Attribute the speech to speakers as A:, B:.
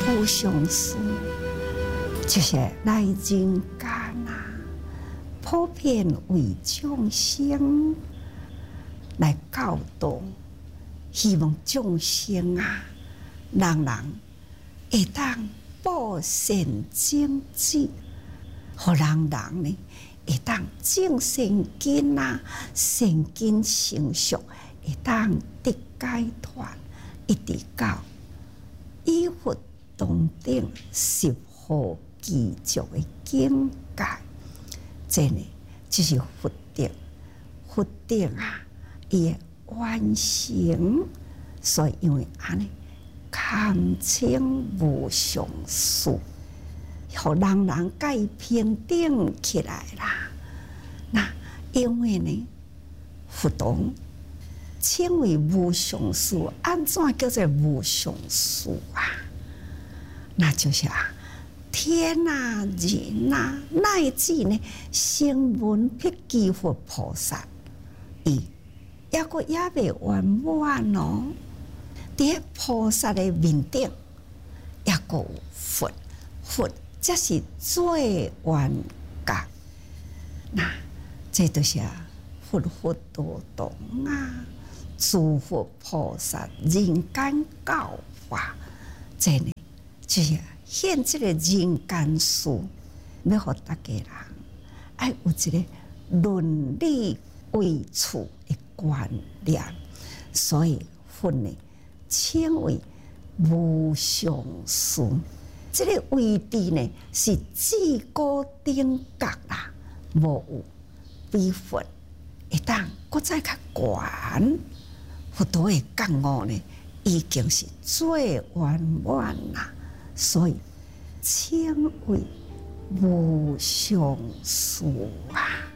A: 无上师就是来人间啊，普遍为众生来教导，希望众生啊，人人会当报善正知，互人人呢会当正善根啊，善根成熟，会当得解脱，一直到与佛同等十好具足的境界。这呢就是佛德，佛德啊，伊完成，所以因为安尼堪称无上师，互人人皆平等起来啦。那因为呢，佛堂称为无上师，安怎叫做无上师啊？那就是天啊、人啊，乃至呢声闻辟支佛菩萨，伊也未圆满哦。伫菩萨的面顶，也有佛，佛才是最圆觉。那这就是佛佛道同啊，诸佛菩萨人间教化，这呢就是现这个人间事，要互大家人爱有一个伦理为处的观念，所以佛呢称为无上师。这个位置呢是至高顶觉啦，无有比佛会当搁再较悬。佛陀的觉悟呢，已经是最圆满啦，所以称为无上师啊。